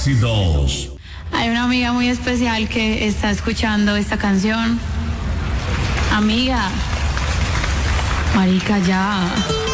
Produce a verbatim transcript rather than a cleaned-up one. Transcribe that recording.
Éxitos. Hay una amiga muy especial que está escuchando esta canción. Amiga, marica, ya.